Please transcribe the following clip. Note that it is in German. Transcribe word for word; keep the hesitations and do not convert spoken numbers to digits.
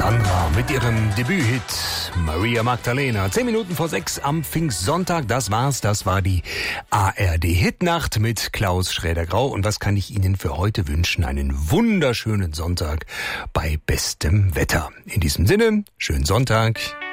Sandra mit ihrem Debüthit Maria Magdalena. Zehn Minuten vor sechs am Pfingstsonntag. Das war's. Das war die A R D-Hitnacht mit Klaus Schräder-Grau. Und was kann ich Ihnen für heute wünschen? Einen wunderschönen Sonntag bei bestem Wetter. In diesem Sinne, schönen Sonntag.